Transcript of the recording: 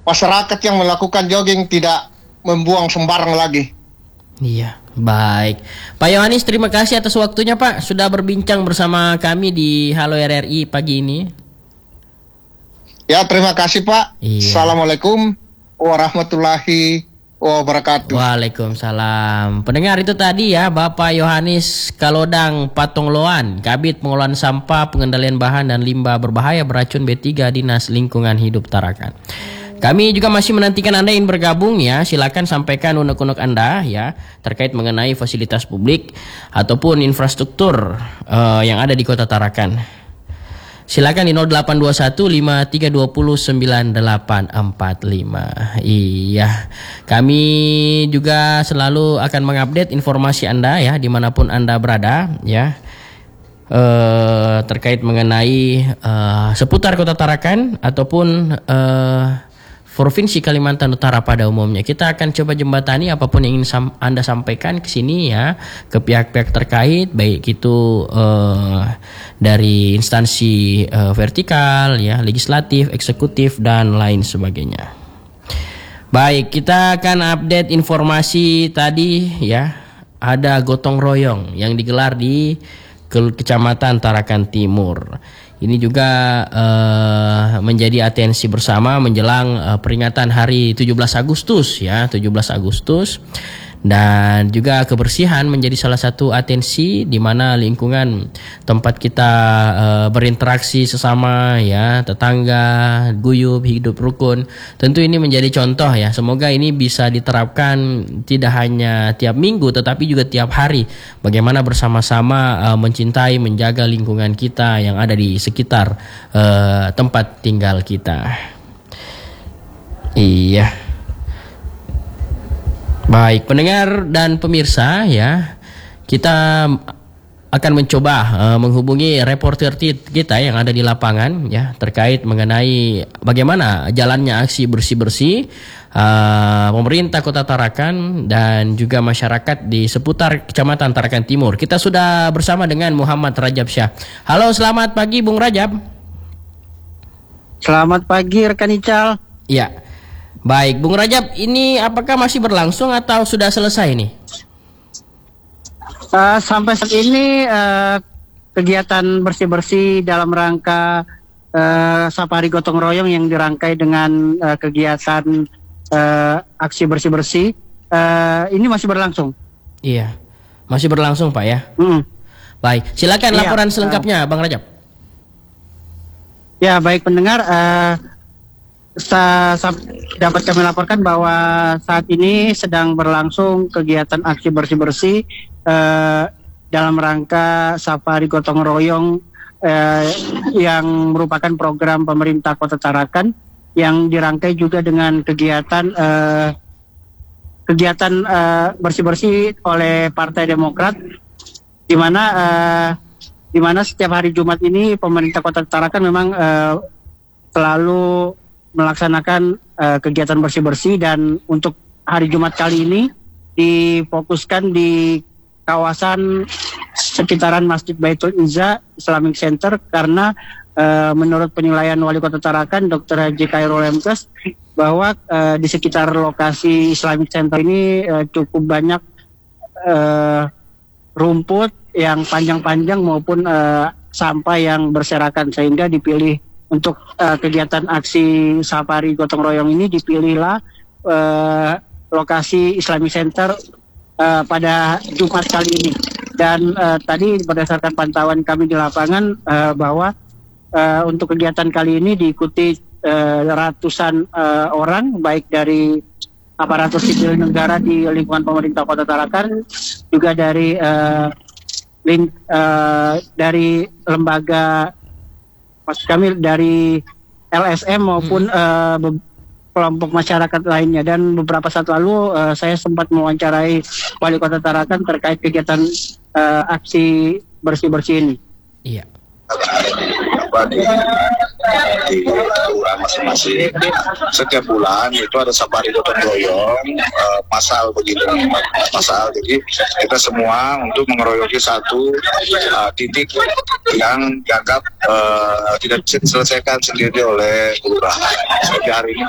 masyarakat yang melakukan jogging tidak membuang sembarang lagi. Iya, baik. Pak Yohanis, terima kasih atas waktunya Pak, sudah berbincang bersama kami di Halo RRI pagi ini. Ya, terima kasih Pak. Iya. Assalamualaikum warahmatullahi wabarakatuh. Waalaikumsalam. Pendengar, itu tadi ya Bapak Yohanis Kalodang Patongloan, Kabid Pengelolaan Sampah, Pengendalian Bahan dan Limbah Berbahaya Beracun B3 Dinas Lingkungan Hidup Tarakan. Kami juga masih menantikan Anda yang bergabung ya. Silakan sampaikan unek-unek Anda ya terkait mengenai fasilitas publik ataupun infrastruktur yang ada di Kota Tarakan. Silakan di 0821 5320 9845. Iya, kami juga selalu akan mengupdate informasi Anda ya dimanapun Anda berada ya, terkait mengenai seputar Kota Tarakan ataupun Provinsi Kalimantan Utara pada umumnya. Kita akan coba jembatani apapun yang ingin Anda sampaikan ke sini ya, ke pihak-pihak terkait, baik itu dari instansi vertikal ya, legislatif, eksekutif dan lain sebagainya. Baik, kita akan update informasi tadi ya. Ada gotong royong yang digelar di Kecamatan Tarakan Timur. Ini juga menjadi atensi bersama menjelang peringatan hari 17 Agustus ya, 17 Agustus. Dan juga kebersihan menjadi salah satu atensi di mana lingkungan tempat kita berinteraksi sesama ya, tetangga, guyup, hidup rukun. Tentu ini menjadi contoh ya. Semoga ini bisa diterapkan tidak hanya tiap minggu tetapi juga tiap hari. Bagaimana bersama-sama mencintai, menjaga lingkungan kita yang ada di sekitar tempat tinggal kita. Iya. Baik, pendengar dan pemirsa ya, kita akan mencoba menghubungi reporter kita yang ada di lapangan ya, terkait mengenai bagaimana jalannya aksi bersih-bersih pemerintah Kota Tarakan dan juga masyarakat di seputar Kecamatan Tarakan Timur. Kita sudah bersama dengan Muhammad Rajab Syah. Halo, selamat pagi Bung Rajab. Selamat pagi rekan Ical. Iya. Baik, Bung Rajab, ini apakah masih berlangsung atau sudah selesai nih? Sampai saat ini kegiatan bersih-bersih dalam rangka Safari Gotong Royong yang dirangkai dengan kegiatan aksi bersih-bersih ini masih berlangsung. Iya, masih berlangsung Pak ya. Baik, silakan laporan selengkapnya Bang Rajab. Ya, baik pendengar, dapat kami laporkan bahwa saat ini sedang berlangsung kegiatan aksi bersih-bersih dalam rangka Safari Gotong Royong yang merupakan program pemerintah Kota Tarakan yang dirangkai juga dengan kegiatan bersih-bersih oleh Partai Demokrat, di mana setiap hari Jumat ini pemerintah Kota Tarakan memang selalu melaksanakan kegiatan bersih-bersih, dan untuk hari Jumat kali ini difokuskan di kawasan sekitaran Masjid Baitul Izza Islamic Center karena menurut penilaian Wali Kota Tarakan Dr. Haji Khairul Emkes bahwa di sekitar lokasi Islamic Center ini cukup banyak rumput yang panjang-panjang maupun sampah yang berserakan, sehingga dipilih untuk kegiatan aksi Safari Gotong Royong ini dipilihlah lokasi Islamic Center pada Jumat kali ini. Dan tadi berdasarkan pantauan kami di lapangan bahwa untuk kegiatan kali ini diikuti ratusan orang, baik dari aparatur sipil negara di lingkungan pemerintah Kota Tarakan, juga dari lembaga, maksud kami dari LSM maupun kelompok masyarakat lainnya. Dan beberapa saat lalu saya sempat mewawancarai Wali Kota Tarakan terkait kegiatan aksi bersih-bersih ini. Iya. Di kelurahan masing-masing setiap bulan itu ada Safari Gotong Royong masal begitu, masal. Jadi kita semua untuk mengeroyoki satu titik yang dianggap tidak bisa diselesaikan sendiri oleh kelurahan. Seperti hari ini